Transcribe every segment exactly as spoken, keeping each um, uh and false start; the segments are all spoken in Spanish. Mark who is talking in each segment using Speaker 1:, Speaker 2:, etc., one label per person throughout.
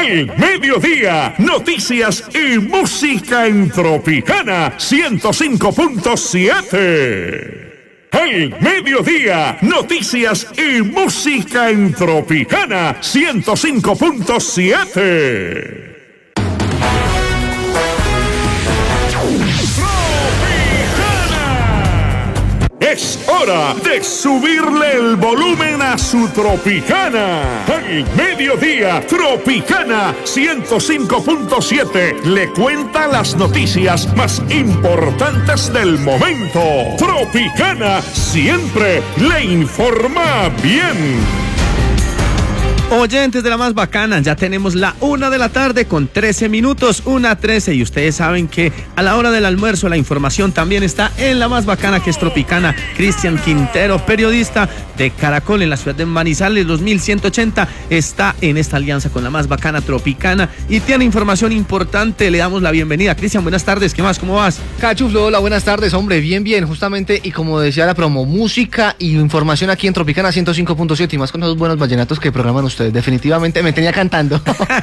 Speaker 1: Al mediodía, noticias y música en Tropicana ciento cinco punto siete. Al mediodía, noticias y música en Tropicana ciento cinco punto siete. Es hora de subirle el volumen a su Tropicana. Al mediodía, Tropicana ciento cinco punto siete le cuenta las noticias más importantes del momento. Tropicana siempre le informa bien.
Speaker 2: Oyentes de la más bacana, ya tenemos la una de la tarde con trece minutos, una trece, y ustedes saben que a la hora del almuerzo la información también está en la más bacana, que es Tropicana. Cristian Quintero, periodista de Caracol en la ciudad de Manizales, dos mil ciento ochenta, está en esta alianza con la más bacana Tropicana y tiene información importante. Le damos la bienvenida. Cristian, buenas tardes, ¿qué más? ¿Cómo vas?
Speaker 3: Cachuflo, hola, buenas tardes, hombre, bien, bien, justamente, y como decía la promo, música y información aquí en Tropicana ciento cinco punto siete, y más con esos buenos vallenatos que programan ustedes. Definitivamente me tenía cantando.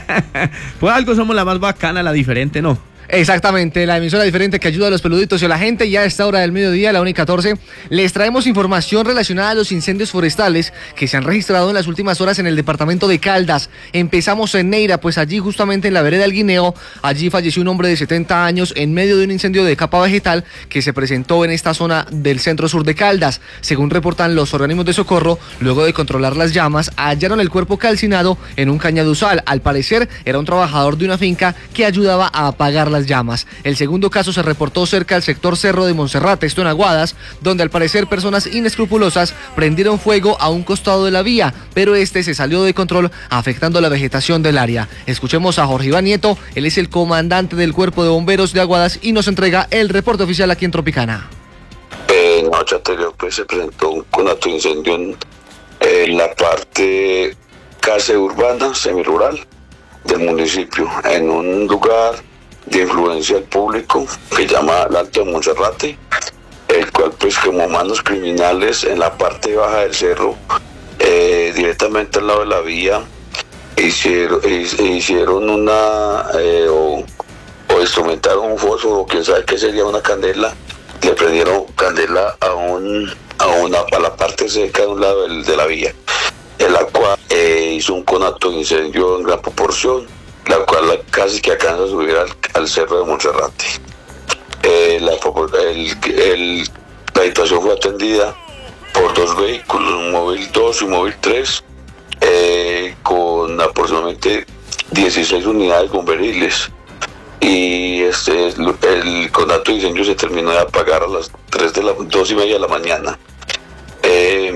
Speaker 2: Pues algo somos la más bacana, la diferente, ¿no?
Speaker 3: Exactamente, la emisora diferente que ayuda a los peluditos y a la gente. Y a esta hora del mediodía, la una y catorce, les traemos información relacionada a los incendios forestales que se han registrado en las últimas horas en el departamento de Caldas. Empezamos en Neira, pues allí justamente en la vereda del Guineo, allí falleció un hombre de setenta años en medio de un incendio de capa vegetal que se presentó en esta zona del centro sur de Caldas. Según reportan los organismos de socorro, luego de controlar las llamas, hallaron el cuerpo calcinado en un cañaduzal. Al parecer, era un trabajador de una finca que ayudaba a apagar las llamas. El segundo caso se reportó cerca del sector Cerro de Monserrate, esto en Aguadas, donde al parecer personas inescrupulosas prendieron fuego a un costado de la vía, pero este se salió de control, afectando la vegetación del área. Escuchemos a Jorge Iván Nieto, él es el comandante del Cuerpo de Bomberos de Aguadas y nos entrega el reporte oficial aquí en Tropicana.
Speaker 4: En la noche anterior pues se presentó un conato de incendio en, en la parte casi urbana, semirural del municipio, en un lugar de influencia del público que llama el Alto de Monserrate, el cual pues como manos criminales en la parte baja del cerro, eh, directamente al lado de la vía, hicieron, hicieron una eh, o, o instrumentaron un fósforo, o quién sabe qué sería, una candela, le prendieron candela a un a una a la parte seca de un lado del, de la vía, en la cual eh, hizo un conato de incendio en gran proporción, la cual casi que alcanza a subir al, al cerro de Monserrate. Eh, la, el, el, la situación fue atendida por dos vehículos, un móvil dos y un móvil tres, eh, con aproximadamente dieciséis unidades bomberiles. Y este, el, el conato de incendio se terminó de apagar a las tres de la, dos y media de la mañana. Eh,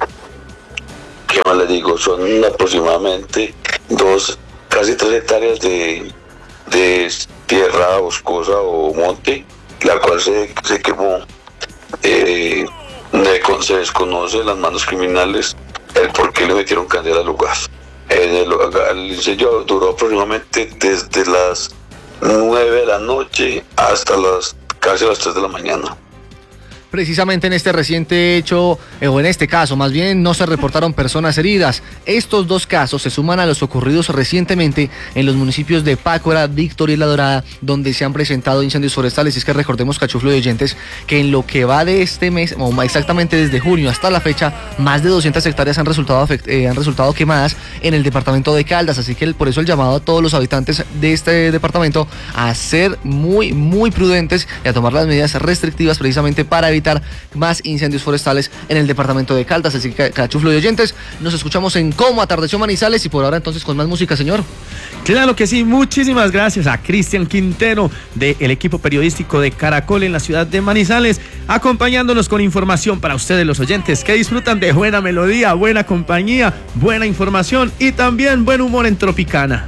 Speaker 4: ¿Qué más les digo? Son aproximadamente dos casi tres hectáreas de, de tierra boscosa o monte, la cual se, se quemó. Eh, se desconoce las manos criminales el por qué le metieron candela al lugar. En el, el incendio duró aproximadamente desde las nueve de la noche hasta las casi las tres de la mañana.
Speaker 3: Precisamente en este reciente hecho, eh, o en este caso más bien, no se reportaron personas heridas. Estos dos casos se suman a los ocurridos recientemente en los municipios de Pácora, Victoria y La Dorada, donde se han presentado incendios forestales. Y es que recordemos, Cachuflo de oyentes, que en lo que va de este mes, o más exactamente desde junio hasta la fecha, más de doscientas hectáreas han resultado, afect- eh, han resultado quemadas en el departamento de Caldas. Así que el, por eso el llamado a todos los habitantes de este departamento a ser muy, muy prudentes y a tomar las medidas restrictivas precisamente para evitar más incendios forestales en el departamento de Caldas. Así que, Cachuflo de oyentes, nos escuchamos en Cómo Atardeció Manizales, y por ahora entonces con más música, señor.
Speaker 2: Claro que sí, muchísimas gracias a Cristian Quintero del equipo periodístico de Caracol en la ciudad de Manizales, acompañándonos con información para ustedes los oyentes que disfrutan de buena melodía, buena compañía, buena información y también buen humor en Tropicana.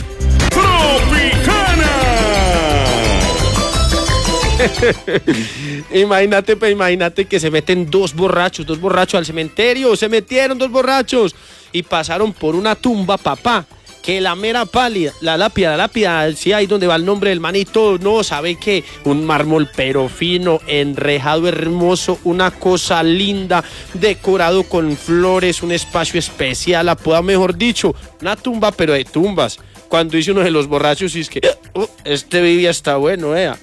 Speaker 5: Imagínate, pues imagínate que se meten dos borrachos, dos borrachos al cementerio, se metieron dos borrachos y pasaron por una tumba, papá, que la mera pálida, la lápida, la lápida, sí, ahí donde va el nombre del manito, no, sabe que un mármol pero fino, enrejado hermoso, una cosa linda, decorado con flores, un espacio especial, apoda, mejor dicho, una tumba pero de tumbas. cuando dice uno de los borrachos, y es que uh, este Vivi está bueno, eh.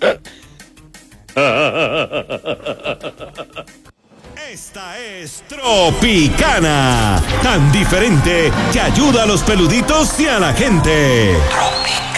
Speaker 1: Esta es Tropicana, tan diferente que ayuda a los peluditos y a la gente. Tropicana.